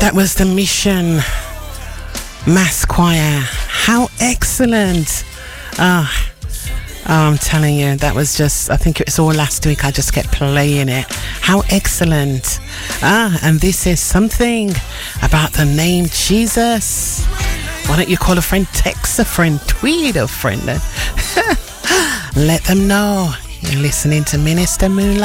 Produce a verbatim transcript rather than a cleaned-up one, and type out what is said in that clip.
That was the Mission Mass Choir. How excellent. Ah, oh, I'm telling you, that was just, I think it was all last week. I just kept playing it. How excellent. Ah, and this is something about the name Jesus. Why don't you call a friend, text a friend, tweet a friend. Let them know you're listening to Minister Moonlight.